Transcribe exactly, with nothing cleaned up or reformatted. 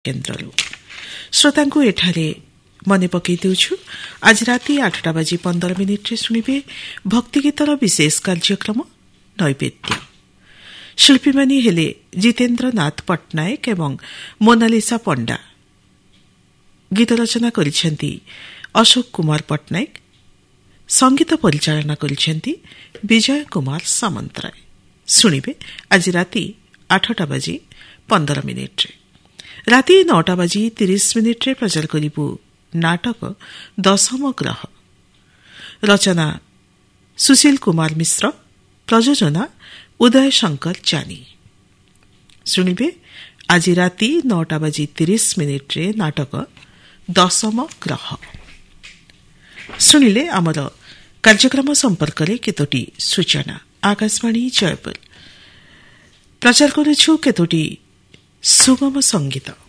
केन्द्रलु श्रोतांकु एठारे मने पकई देउछु आज राति आठटा बाजी पंदर मिनिट्रे शुणिबे भक्तिगीतर विशेष कार्यक्रम नैवेद्य। शिल्पीमानी हेले जितेन्द्र नाथ पट्टनायक एवं मोनालिसा पंडा। गीत रचना करिसेंती अशोक कुमार पट्टनायक, संगीत परिचालना करिसेंती विजय कुमार सामंतराय। शुणिबे आज राति आठटा बाजी पंदर मिनिट्रे। राति नौटा बाजी तीस मिनिट्रे प्रचार करिबु नाटक दशम ग्रह। रचना सुशील कुमार मिश्र, प्रयोजना उदय शंकर जानी। शुणिबे आज राति नौटा बाजी तीस मिनिट्रे नाटक दशम ग्रह। शुणिले आमर कार्यक्रम संपर्करे केतोटी सूचना। आकाशवाणी जयपुर प्रचार करुछु केतोटी सुगम संगीत।